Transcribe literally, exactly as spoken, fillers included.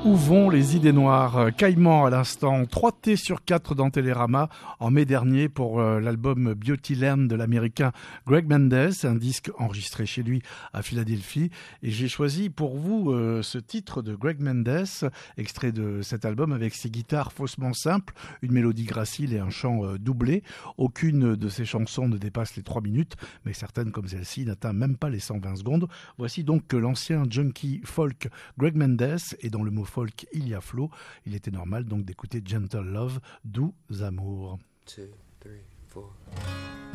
Où vont les idées noires? Caïman à l'instant, trois T sur quatre dans Télérama en mai dernier pour euh, l'album Beauty Land de l'américain Greg Mendes, un disque enregistré chez lui à Philadelphie. Et j'ai choisi pour vous euh, ce titre de Greg Mendes, extrait de cet album avec ses guitares faussement simples, une mélodie gracile et un chant euh, doublé. Aucune de ces chansons ne dépasse les trois minutes, mais certaines comme celle-ci n'atteint même pas les cent vingt secondes. Voici donc que l'ancien junkie folk Greg Mendes, et dans le mot folk, il y a flow. Il était normal donc d'écouter Gentle Love, doux amour. Two, three, four.